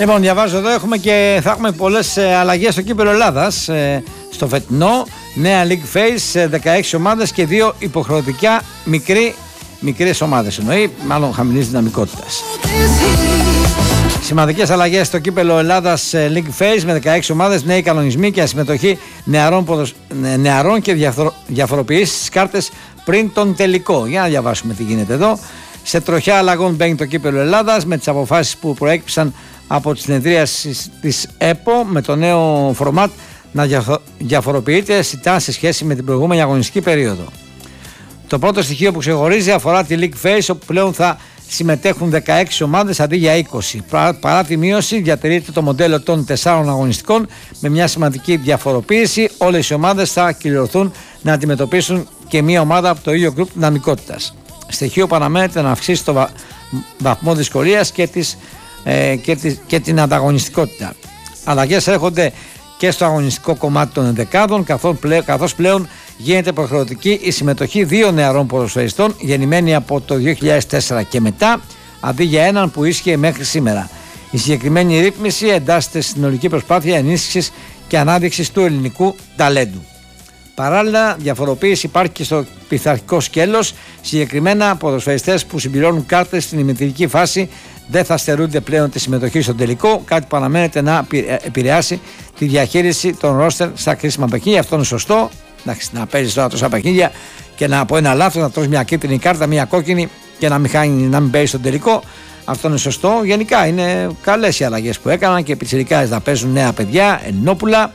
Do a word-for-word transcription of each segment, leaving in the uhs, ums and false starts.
Λοιπόν, διαβάζω εδώ, έχουμε και θα έχουμε πολλές ε, αλλαγές στο κύπελλο Ελλάδας ε, στο φετινό. Νέα League Phase, δεκαέξι ομάδες και δύο υποχρεωτικά μικροί, μικρές ομάδες εννοεί, μάλλον χαμηλής δυναμικότητας. Σημαντικές αλλαγές στο κύπελλο Ελλάδας League Phase με δεκαέξι ομάδες, νέοι κανονισμοί και συμμετοχή νεαρών, ποδοσ... νεαρών και διαφορο... διαφοροποιήσεις στις κάρτες πριν τον τελικό. Για να διαβάσουμε τι γίνεται εδώ. Σε τροχιά αλλαγών μπαίνει το κύπελλο Ελλάδας με τις αποφάσεις που προέκυψαν από τη συνεδρίαση της ΕΠΟ με το νέο φορμάτ να διαφοροποιείται αισθητά σε σχέση με την προηγούμενη αγωνιστική περίοδο. Το πρώτο στοιχείο που ξεχωρίζει αφορά τη League Phase, όπου πλέον θα συμμετέχουν δεκαέξι ομάδες αντί για είκοσι. Παρά τη μείωση, διατηρείται το μοντέλο των τεσσάρων αγωνιστικών με μια σημαντική διαφοροποίηση. Όλες οι ομάδες θα κυριαρχούν να αντιμετωπίσουν και μια ομάδα από το ίδιο γκρουπ δυναμικότητας. Στοιχείο που αναμένεται να αυξήσει το βα... βαθμό δυσκολίας και, τις, ε, και, τις, και την ανταγωνιστικότητα. Αλλαγές έρχονται και στο αγωνιστικό κομμάτι των ενδεκάδων, καθώς πλέον γίνεται προχρεωτική η συμμετοχή δύο νεαρών ποδοσφαιριστών γεννημένοι από το δύο χιλιάδες τέσσερα και μετά, αντί για έναν που ίσχυε μέχρι σήμερα. Η συγκεκριμένη ρύθμιση εντάσσεται στην συνολική προσπάθεια ενίσχυσης και ανάδειξης του ελληνικού ταλέντου. Παράλληλα, διαφοροποίηση υπάρχει και στο πειθαρχικό σκέλος. Συγκεκριμένα, ποδοσφαιριστές που συμπληρώνουν κάρτες στην ημιτελική φάση δεν θα στερούνται πλέον τη συμμετοχή στο τελικό, κάτι που αναμένεται να επηρεάσει τη διαχείριση των ρόστερ στα κρίσιμα παιχνίδια. Αυτό είναι σωστό. Εντάξει, να παίζει τώρα τόσα παιχνίδια και να από ένα λάθος να τρως μια κίτρινη κάρτα, μια κόκκινη και να μην, χάνει, να μην παίζει στο τελικό. Αυτό είναι σωστό. Γενικά είναι καλές οι αλλαγές που έκαναν και οι πιτσιρικάδες να παίζουν νέα παιδιά, Ελληνόπουλα.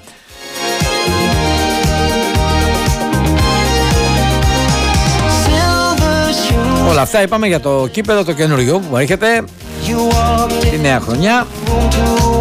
Όλα αυτά είπαμε για το κύπελλο το καινούριο που έρχεται τη νέα χρονιά.